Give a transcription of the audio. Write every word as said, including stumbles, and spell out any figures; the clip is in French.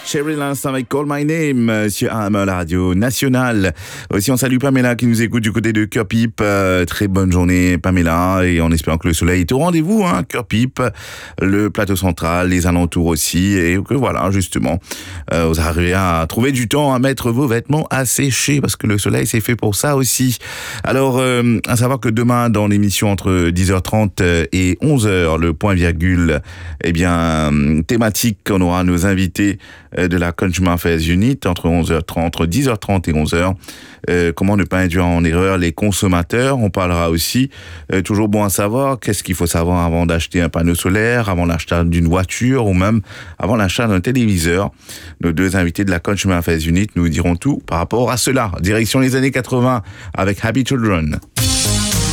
Cheryl l'instant avec Call My Name sur A M, la radio nationale. Aussi, on salue Pamela qui nous écoute du côté de Cœur Pipe. Euh, très bonne journée, Pamela, et en espérant que le soleil est au rendez-vous, hein, Cœur Pipe, le plateau central, les alentours aussi, et que voilà, justement, euh, vous arrivez à trouver du temps à mettre vos vêtements à sécher, parce que le soleil, c'est fait pour ça aussi. Alors, euh, à savoir que demain, dans l'émission entre dix heures trente et onze heures, le point virgule, eh bien, thématique, on aura nos invités de la Consumer Affairs Unit entre onze heures trente, entre dix heures trente et onze heures. Euh, comment ne pas induire en erreur les consommateurs. On parlera aussi, euh, toujours bon à savoir, qu'est-ce qu'il faut savoir avant d'acheter un panneau solaire, avant l'achat d'une voiture ou même avant l'achat d'un téléviseur. Nos deux invités de la Consumer Affairs Unit nous diront tout par rapport à cela. Direction les années quatre-vingts avec Happy Children.